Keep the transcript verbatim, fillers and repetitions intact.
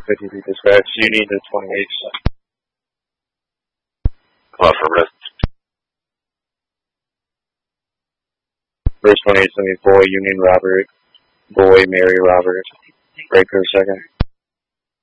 fifty-three dispatch. You need the twenty-eight. Come on, affirmative. First twenty-eight seventy-four, Union Robert, Boy, Mary Robert. Break for a second.